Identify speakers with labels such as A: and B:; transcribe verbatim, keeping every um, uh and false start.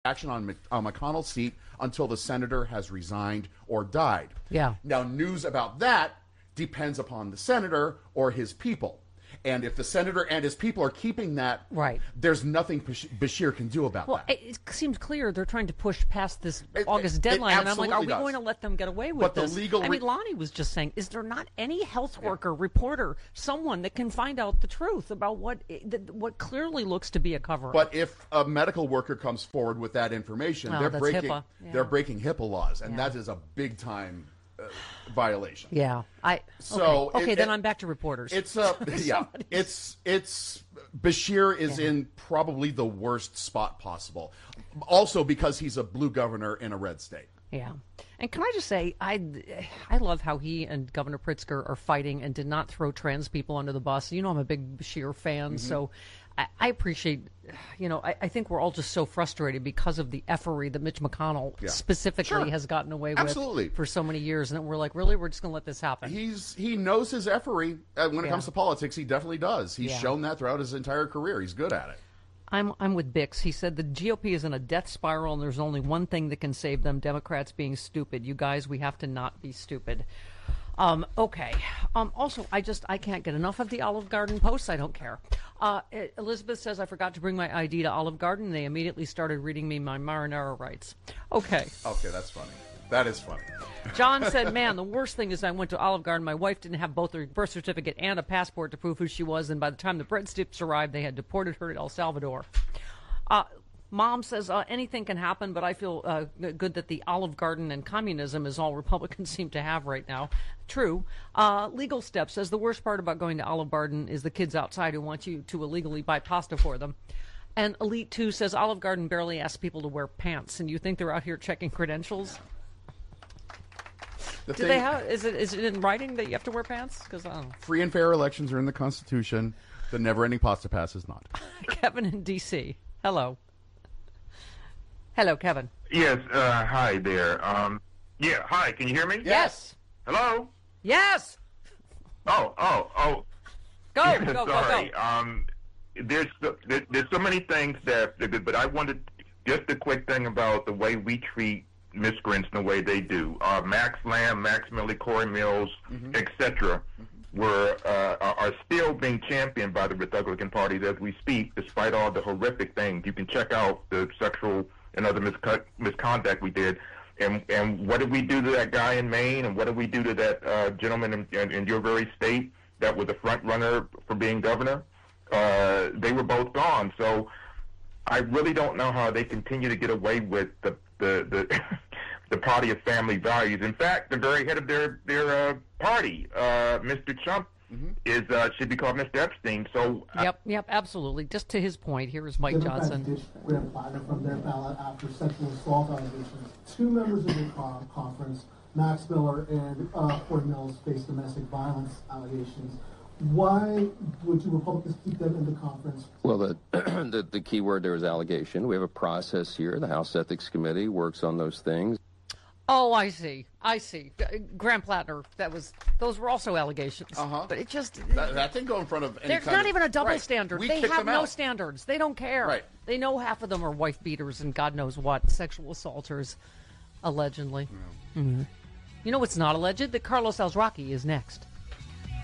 A: action on, Mc, on McConnell's seat until the senator has resigned or died.
B: Yeah.
A: Now, news about that depends upon the senator or his people. And if the senator and his people are keeping that,
B: right,
A: there's nothing Beshear can do about
B: well,
A: that.
B: It seems clear they're trying to push past this
A: it,
B: August
A: it,
B: deadline,
A: it
B: and I'm like, are we
A: does.
B: going to let them get away with
A: but
B: this?
A: The legal
B: I mean, Lonnie was just saying, is there not any health worker, yeah. reporter, someone that can find out the truth about what what clearly looks to be a cover-up?
A: But if a medical worker comes forward with that information,
B: oh,
A: they're
B: that's
A: breaking
B: HIPAA. Yeah.
A: they're breaking HIPAA laws, and
B: yeah.
A: that is a big time. Uh, violation.
B: Yeah, I.
A: So
B: okay, okay
A: it,
B: then
A: it,
B: I'm back to reporters.
A: It's a yeah. It's it's Beshear is
B: yeah.
A: in probably the worst spot possible. Also because he's a blue governor in a red state.
B: Yeah, and can I just say, I I love how he and Governor Pritzker are fighting and did not throw trans people under the bus. You know, I'm a big Beshear fan, mm-hmm. so. I appreciate, you know, I, I think we're all just so frustrated because of the effery that Mitch McConnell yeah. specifically
A: sure.
B: has gotten away
A: Absolutely.
B: with for so many years. And we're like, really? We're just going to let this happen?
A: He's He knows his effery. Uh, when it
B: yeah.
A: comes to politics, he definitely does. He's
B: yeah.
A: shown that throughout his entire career. He's good at it.
B: I'm I'm with Bix. He said the G O P is in a death spiral and there's only one thing that can save them, Democrats being stupid. You guys, we have to not be stupid. Um, okay. Um, also, I just, I can't get enough of the Olive Garden posts. I don't care. Uh, Elizabeth says, I forgot to bring my I D to Olive Garden. They immediately started reading me my marinara rights. Okay.
A: Okay, that's funny. That is funny.
B: John said, man, the worst thing is I went to Olive Garden. My wife didn't have both her birth certificate and a passport to prove who she was. And by the time the breadsticks arrived, they had deported her to El Salvador. Uh, Mom says uh, anything can happen, but I feel uh, good that the Olive Garden and communism is all Republicans seem to have right now. True. Uh, Legal Step says the worst part about going to Olive Garden is the kids outside who want you to illegally buy pasta for them. And Elite two says Olive Garden barely asks people to wear pants, and you think they're out here checking credentials?
A: The
B: Do
A: thing,
B: they have? Is it is it in writing that you have to wear pants? Because I don't know.
A: Free and fair elections are in the Constitution. The never-ending pasta pass is not.
B: Kevin in D C. Hello. Hello, Kevin.
C: Yes, uh, hi there. Um, yeah, hi, can you hear me?
B: Yes.
C: Hello?
B: Yes.
C: Oh, oh, oh.
B: Go,
C: yeah,
B: go,
C: sorry.
B: go, go.
C: Um, there's, there, there's so many things that, but I wanted just a quick thing about the way we treat miscreants and the way they do. Uh, Max Lamb, Max Milley, Corey Mills, mm-hmm. et cetera, mm-hmm. were uh, are still being championed by the Republican Party as we speak, despite all the horrific things. You can check out the sexual and other misco- misconduct we did. And and what did we do to that guy in Maine? And what did we do to that uh, gentleman in, in, in your very state that was the front runner for being governor? Uh, they were both gone. So I really don't know how they continue to get away with the the the, the party of family values. In fact, the very head of their their uh, party, uh, Mister Trump, mm-hmm. is uh, should be called Mister Epstein. So
B: yep, yep, absolutely. Just to his point, here is Mike
D: Democrats
B: Johnson.
D: ditched Graham Platter from their ballot after sexual assault allegations. Two members of the con- conference, Max Miller and uh, Corey Mills, faced domestic violence allegations. Why would you Republicans keep them in the conference?
E: Well, the, the the key word there is allegation. We have a process here. The House Ethics Committee works on those things.
B: Oh, I see. I see. Graham Plattner, that was, those were also allegations.
A: Uh-huh.
B: But it just...
A: That, that didn't go in front of any
B: There's
A: kind
B: not
A: of,
B: even a double
A: right.
B: standard.
A: We
B: They have no
A: out.
B: standards. They don't care.
A: Right.
B: They know half of them are wife beaters and God knows what, sexual assaulters, allegedly. Yeah. Mm-hmm. You know what's not alleged? That Carlos Alzraqui is next.